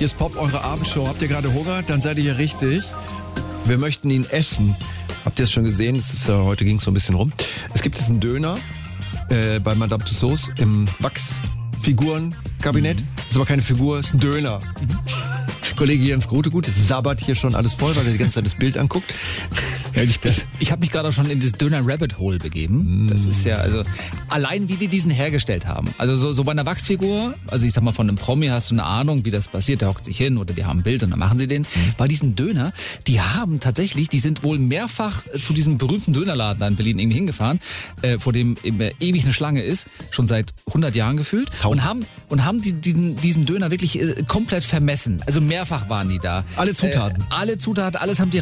Hier ist Pop, eure Abendshow. Habt ihr gerade Hunger? Dann seid ihr hier richtig. Wir möchten ihn essen. Habt ihr es schon gesehen? Heute ging es so ein bisschen rum. Es gibt jetzt einen Döner bei Madame Tussauds im Wachsfigurenkabinett. Ist aber keine Figur, ist ein Döner. Kollege Jens Grote, gut, jetzt sabbert hier schon alles voll, weil er die ganze Zeit das Bild anguckt. Ich habe mich gerade schon in das Döner-Rabbit-Hole begeben. Das ist ja, also, allein wie die diesen hergestellt haben. Also so bei einer Wachsfigur, also ich sag mal von einem Promi hast du eine Ahnung, wie das passiert, der hockt sich hin oder die haben ein Bild und dann machen sie den. Bei diesen Döner, die sind wohl mehrfach zu diesem berühmten Dönerladen da in Berlin irgendwie hingefahren, vor dem ewig eine Schlange ist, schon seit 100 Jahren gefühlt, und haben diesen Döner wirklich komplett vermessen. Also mehrfach waren die da. Alle Zutaten. Alles haben die